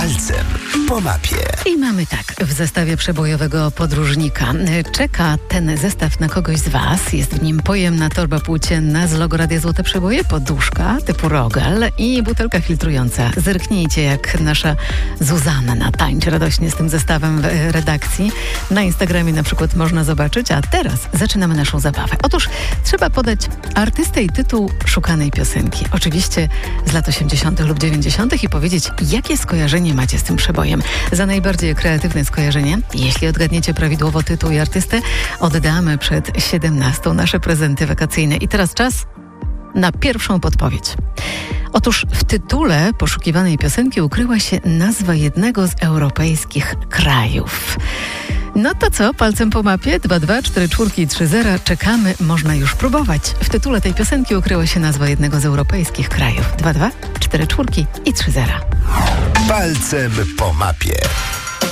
Palcem po mapie. I mamy tak, w zestawie przebojowego podróżnika. Czeka ten zestaw na kogoś z Was. Jest w nim pojemna torba płócienna z logo Radia Złote Przeboje, poduszka typu Rogal i butelka filtrująca. Zerknijcie, jak nasza Zuzanna tańczy radośnie z tym zestawem w redakcji. Na Instagramie na przykład można zobaczyć, a teraz zaczynamy naszą zabawę. Otóż trzeba podać artystę i tytuł szukanej piosenki. Oczywiście z lat 80. lub 90. i powiedzieć, jakie skojarzenie macie z tym przebojem. Za najbardziej kreatywne skojarzenie, jeśli odgadniecie prawidłowo tytuł i artystę, oddamy przed 17 nasze prezenty wakacyjne. I teraz czas na pierwszą podpowiedź. Otóż w tytule poszukiwanej piosenki ukryła się nazwa jednego z europejskich krajów. No to co? Palcem po mapie 224430 czekamy, można już próbować. W tytule tej piosenki ukryła się nazwa jednego z europejskich krajów. 224430. Palcem po mapie.